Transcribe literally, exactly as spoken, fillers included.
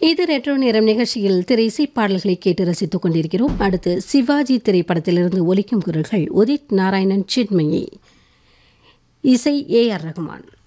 இது ரெட்ரோ நேரம் நிகழ்ச்சியில் திரை இசை பாடல்களை கேட்டு ரசித்துக் கொண்டிருக்கிறோம். அடுத்து சிவாஜி திரைப்படத்திலிருந்து ஒலிக்கும் குரல்கள் உதித் நாராயணன், சின்மயி, இசை ஏ ஆர் ரஹ்மான்.